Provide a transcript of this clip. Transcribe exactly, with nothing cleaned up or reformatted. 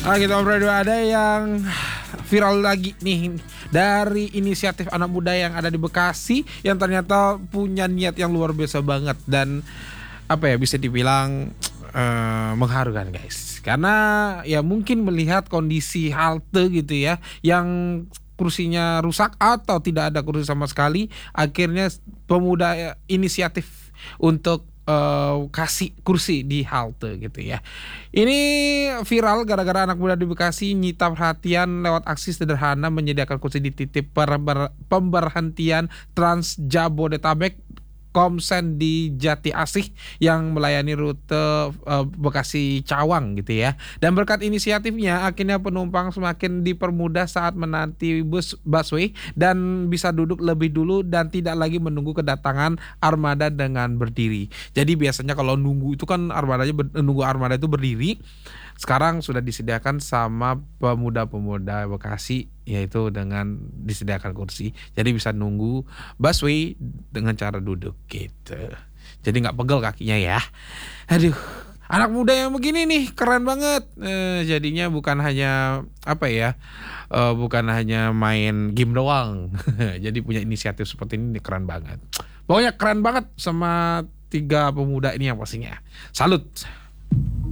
Ah, kita ngobrol dulu, ada yang viral lagi nih dari inisiatif anak muda yang ada di Bekasi yang ternyata punya niat yang luar biasa banget dan apa ya, bisa dibilang uh, mengharukan guys. Karena ya mungkin melihat kondisi halte gitu ya yang kursinya rusak atau tidak ada kursi sama sekali, akhirnya pemuda eh, inisiatif untuk uh, kasih kursi di halte gitu ya. Ini viral gara-gara anak muda di Bekasi nyita perhatian lewat aksi sederhana menyediakan kursi di titik per- pemberhentian Trans Jabodetabek Komsen di Jati Asih yang melayani rute uh, Bekasi Cawang gitu ya. Dan berkat inisiatifnya akhirnya penumpang semakin dipermudah saat menanti bus busway dan bisa duduk lebih dulu dan tidak lagi menunggu kedatangan armada dengan berdiri. Jadi biasanya kalau nunggu itu kan armadanya ber, nunggu armada itu berdiri. Sekarang sudah disediakan sama pemuda-pemuda Bekasi, yaitu dengan disediakan kursi. Jadi bisa nunggu busway dengan cara duduk gitu. Jadi nggak pegel kakinya ya. Aduh, anak muda yang begini nih keren banget. Eh, jadinya bukan hanya apa ya, eh, bukan hanya main game doang. Jadi punya inisiatif seperti ini keren banget. Pokoknya keren banget sama tiga pemuda ini yang pastinya. Salut.